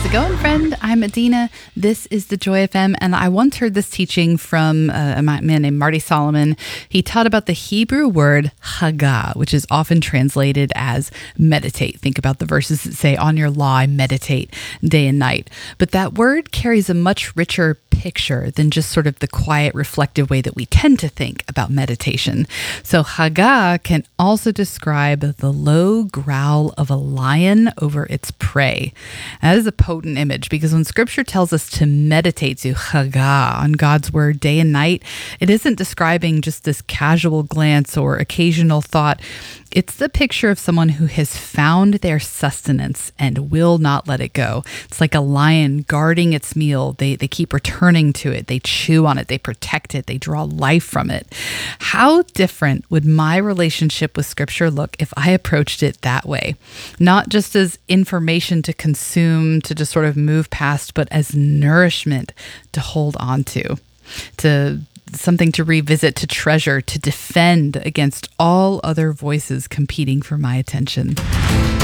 it going, friend? I'm Adina. This is the Joy FM, and I once heard this teaching from a man named Marty Solomon. He taught about the Hebrew word chagah, which is often translated as meditate. Think about the verses that say, on your law, I meditate day and night. But that word carries a much richer picture than just sort of the quiet, reflective way that we tend to think about meditation. So chagah can also describe the low growl of a lion over its prey. That is a potent image because when scripture tells us to meditate, to chagah, on God's word day and night, it isn't describing just this casual glance or occasional thought. It's the picture of someone who has found their sustenance and will not let it go. It's like a lion guarding its meal. They keep returning to it. They chew on it. They protect it. They draw life from it. How different would my relationship with Scripture look if I approached it that way? Not just as information to consume, to just sort of move past, but as nourishment to hold on to something to revisit, to treasure, to defend against all other voices competing for my attention.